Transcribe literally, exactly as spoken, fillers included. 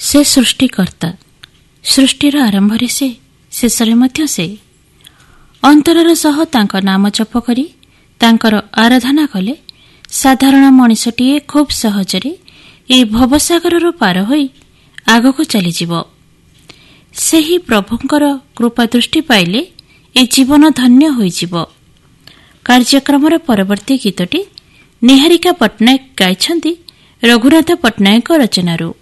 ସେ ସୃଷ୍ଟିକର୍ତ୍ତା। ସୃଷ୍ଟିର ଆରମ୍ଭରେ ସେ, ଶେଷରେ ମଧ୍ୟ ସେ। ଅନ୍ତରର ସହ ତାଙ୍କ ନାମ ଜପ କରି ତାଙ୍କର ଆରାଧନା କଲେ ସାଧାରଣ ମଣିଷଟିଏ ଖୁବ୍ ସହଜରେ ଏହି ଭବସାଗରରୁ ପାର ହୋଇ ଆଗକୁ ଚାଲିଯିବ। ସେହି ପ୍ରଭୁଙ୍କର କୃପା ଦୃଷ୍ଟି ପାଇଲେ ଏ ଜୀବନ ଧନ୍ୟ ହୋଇଯିବ। କାର୍ଯ୍ୟକ୍ରମର ପରବର୍ତ୍ତୀ ଗୀତଟି ନିହାରିକା ପଟ୍ଟନାୟକ ଗାଇଛନ୍ତି ରଘୁନାଥ ପଟ୍ଟନାୟକଙ୍କ ରଚନାରୁ।